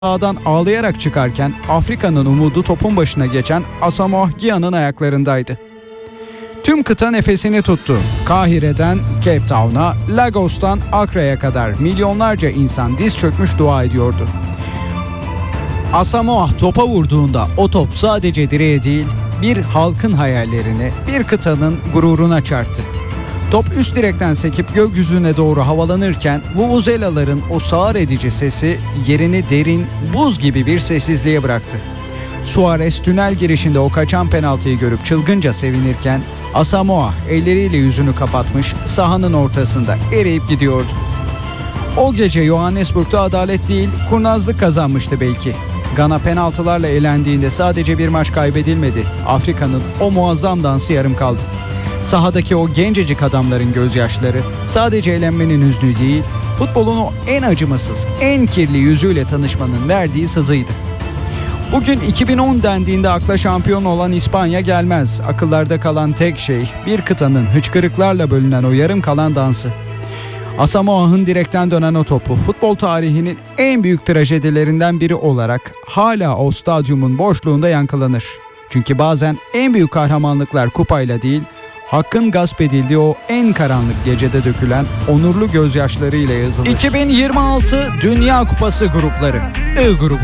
Sahadan ağlayarak çıkarken Afrika'nın umudu topun başına geçen Asamoah Gyan'ın ayaklarındaydı. Tüm kıta nefesini tuttu. Kahire'den Cape Town'a, Lagos'tan Akra'ya kadar milyonlarca insan diz çökmüş dua ediyordu. Asamoah topa vurduğunda o top sadece direğe değil, bir halkın hayallerine, bir kıtanın gururuna çarptı. Top üst direkten sekip gökyüzüne doğru havalanırken vuvuzelaların o sağır edici sesi yerini derin, buz gibi bir sessizliğe bıraktı. Suarez tünel girişinde o kaçan penaltıyı görüp çılgınca sevinirken Asamoah elleriyle yüzünü kapatmış sahanın ortasında eriyip gidiyordu. O gece Johannesburg'da adalet değil, kurnazlık kazanmıştı belki. Gana penaltılarla elendiğinde sadece bir maç kaybedilmedi. Afrika'nın o muazzam dansı yarım kaldı. Sahadaki o gencecik adamların gözyaşları sadece elenmenin hüznü değil, futbolun o en acımasız, en kirli yüzüyle tanışmanın verdiği sızıydı. Bugün 2010 dendiğinde akla şampiyon olan İspanya gelmez. Akıllarda kalan tek şey bir kıtanın hıçkırıklarla bölünen o yarım kalan dansı. Asamoah'ın direkten dönen o topu futbol tarihinin en büyük trajedilerinden biri olarak hala o stadyumun boşluğunda yankılanır. Çünkü bazen en büyük kahramanlıklar kupayla değil, hakkın gasp edildiği o en karanlık gecede dökülen onurlu gözyaşlarıyla yazılır. 2026 Dünya Kupası grupları. I grubu.